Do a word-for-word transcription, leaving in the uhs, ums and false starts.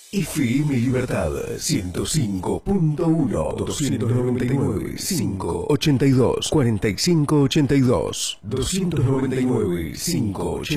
F M Libertad ciento cinco punto uno, doscientos noventa y nueve, quinientos ochenta y dos, cuarenta y cinco ochenta y dos, doscientos noventa y nueve, quinientos ochenta y dos.